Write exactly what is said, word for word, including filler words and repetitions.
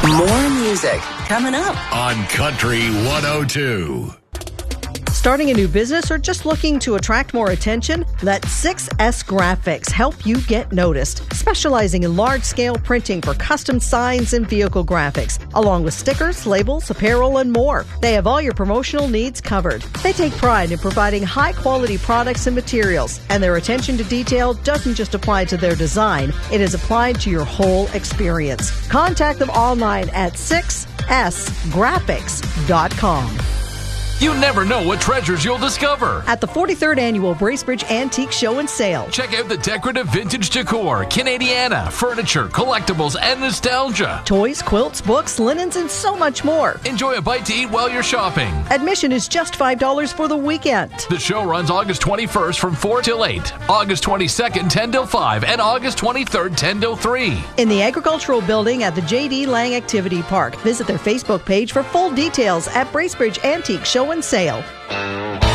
More music coming up on Country one oh two. Starting a new business or just looking to attract more attention? Let six S Graphics help you get noticed, specializing in large-scale printing for custom signs and vehicle graphics, along with stickers, labels, apparel, and more. They have all your promotional needs covered. They take pride in providing high-quality products and materials, and their attention to detail doesn't just apply to their design, it is applied to your whole experience. Contact them online at six S graphics dot com. You never know what treasures you'll discover at the forty-third Annual Bracebridge Antique Show and Sale. Check out the decorative vintage decor, Canadiana, furniture, collectibles, and nostalgia. Toys, quilts, books, linens, and so much more. Enjoy a bite to eat while you're shopping. Admission is just five dollars for the weekend. The show runs August twenty-first from four till eight, August twenty-second, ten till five, and August twenty-third, ten till three. In the Agricultural Building at the J D Lang Activity Park. Visit their Facebook page for full details at Bracebridge Antique Show and Sale.